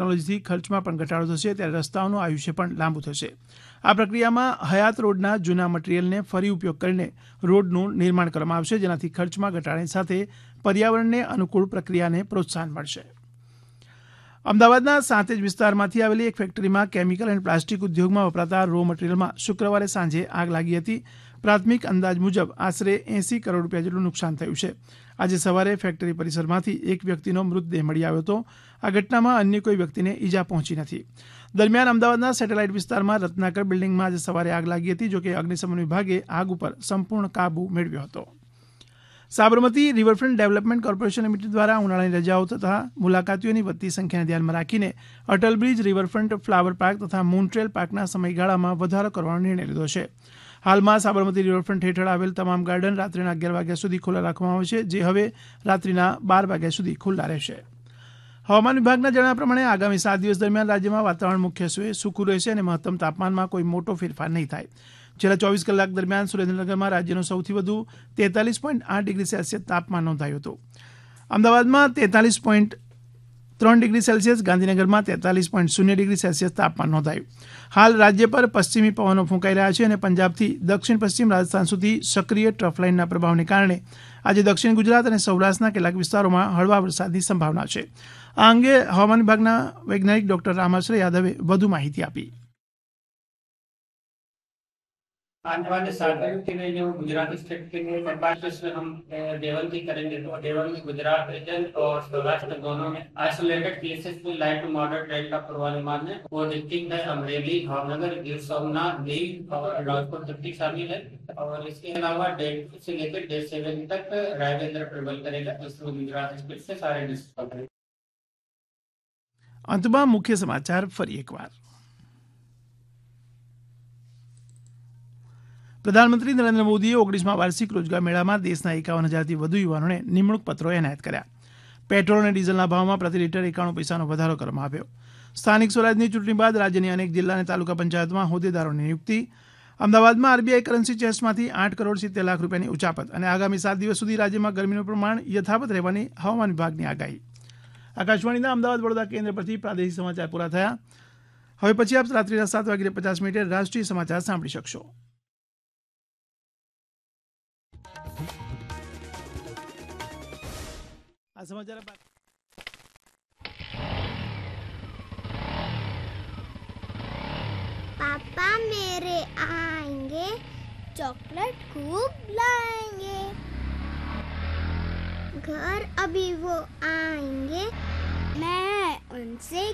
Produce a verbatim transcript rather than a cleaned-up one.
ટેકનોલોજીથી ખર્ચમાં પણ ઘટાડો થશે ત્યારે રસ્તાઓનું આયુષ્ય પણ લાંબુ થશે. આ પ્રક્રિયામાં હયાત રોડના જૂના મટીરીયલને ફરી ઉપયોગ કરીને રોડનું નિર્માણ કરવામાં આવશે, જેનાથી ખર્ચમાં ઘટાડાની સાથે પર્યાવરણને અનુકૂળ પ્રક્રિયાને પ્રોત્સાહન મળશે. અમદાવાદના સાંતેજ વિસ્તારમાંથી આવેલી એક ફેક્ટરીમાં કેમિકલ અને પ્લાસ્ટિક ઉદ્યોગમાં વપરાતા રો મટીરીયલમાં શુક્રવારે સાંજે આગ લાગી હતી. પ્રાથમિક અંદાજ મુજબ આશરે એંસી કરોડ રૂપિયા જેટલું નુકસાન થયું છે. આજે સવારે ફેક્ટરી પરિસરમાંથી એક વ્યક્તિનો મૃતદેહ મળી આવ્યો હતો. આ ઘટનામાં અન્ય કોઈ વ્યક્તિને ઈજા પહોંચી નથી. દરમિયાન અમદાવાદના સેટેલાઇટ વિસ્તારમાં રત્નાકર બિલ્ડિંગમાં આજે સવારે આગ લાગી હતી. જોકે અગ્નિશમન વિભાગે આગ ઉપર સંપૂર્ણ કાબુ મેળવ્યો હતો. Sabarmati riverfront development corporation limited દ્વારા ઉનાળાની રજાઓ તથા મુલાકાતીઓની વધતી સંખ્યાને ધ્યાનમાં રાખીને Atal bridge, riverfront, flower park તથા મૂનટ્રેલ પાર્કના સમયગાળામાં વધારો કરવાનો નિર્ણય લીધો છે. હાલમાં સાબરમતી રિવરફ્રન્ટ હેઠળ આવેલ તમામ ગાર્ડન રાત્રિના અગિયાર વાગ્યા સુધી ખુલ્લા રાખવામાં આવે છે, જે હવે રાત્રિના બાર વાગ્યા સુધી ખુલ્લા રહેશે. હવામાન વિભાગના જણાવ્યા પ્રમાણે આગામી સાત દિવસ દરમિયાન રાજ્યમાં વાતાવરણ મુખ્યત્વે સૂકું રહેશે અને મહત્તમ તાપમાનમાં કોઈ મોટો ફેરફાર નહીં થાય. છેલ્લા ચોવીસ કલાક દરમિયાન સુરેન્દ્રનગરમાં રાજ્યનું સૌથી વધુ તેતાલીસ પોઈન્ટ આઠ ડિગ્રી સેલ્સિયસ તાપમાન નોંધાયું હતું. અમદાવાદમાં તેતાલીસ પોઈન્ટ ત્રણ ડિગ્રી સેલ્સિયસ, ગાંધીનગરમાં તેતાલીસ પોઈન્ટ શૂન્ય ડિગ્રી સેલ્સિયસ તાપમાન નોંધાયું. હાલ રાજ્ય પર પશ્ચિમી પવનો ફૂંકાઈ રહ્યા છે અને પંજાબથી દક્ષિણ પશ્ચિમ રાજસ્થાન સુધી સક્રિય ટ્રફલાઇનના પ્રભાવને કારણે આજે દક્ષિણ ગુજરાત અને સૌરાષ્ટ્રના કેટલાક વિસ્તારોમાં હળવા વરસાદની સંભાવના છે. આ અંગે હવામાન વિભાગના વૈજ્ઞાનિક ડોક્ટર રામાશ્રય યાદવે વધુ માહિતી આપી. आने वाले साल के लिए जो गुजरात स्टेट के लिए पैंतालीस में हम लेवल भी करेंगे तो लेवल में गुजरात रीजन और सौराष्ट्र दोनों में आइसोलेटेड केसेस में लाइट टू मॉडरेट रेन का पूर्वानुमान है. वो डिस्ट्रिक्ट है अमरेली, भावनगर, गिर सोमनाथ, दीव और राजकोट डिस्ट्रिक्ट शामिल है. और इसके अलावा डे से लेकर डे सेवन तक रायवेंद्र प्रबल करेगा. इसमें गुजरात स्टेट से सारे डिस्ट्रिक्ट. अंतમાં મુખ્ય સમાચાર ફરી એકવાર. પ્રધાનમંત્રી નરેન્દ્ર મોદીએ ઓગણીસમા વાર્ષિક રોજગાર મેળામાં દેશના એકાવન હજારથી વધુ યુવાનોને નિમણૂક પત્રો એનાયત કર્યા. પેટ્રોલ અને ડીઝલના ભાવમાં પ્રતિ લીટર એકાણું પૈસાનો વધારો કરવામાં આવ્યો. સ્થાનિક સ્વરાજની ચૂંટણી બાદ રાજ્યની અનેક જિલ્લા અને તાલુકા પંચાયતમાં હોદ્દેદારોની નિયુક્તિ. અમદાવાદમાં આરબીઆઈ કરન્સી ચેસમાંથી આઠ કરોડ સિત્તેર લાખ રૂપિયાની ઉચાપત અને આગામી સાત દિવસ સુધી રાજ્યમાં ગરમીનું પ્રમાણ યથાવત રહેવાની હવામાન વિભાગની આગાહી. આકાશવાણીના અમદાવાદ વડોદરા કેન્દ્ર પરથી પ્રાદેશિક સમાચાર પૂરા થયા. હવે પછી આપ રાત્રિના સાત વાગ્યે પચાસ મિનિટે રાષ્ટ્રીય સમાચાર સાંભળી શકશો. આ સમાચાર पापा मेरे आएंगे चॉकलेट खूब लाएंगे घर अभी वो आएंगे मैं उनसे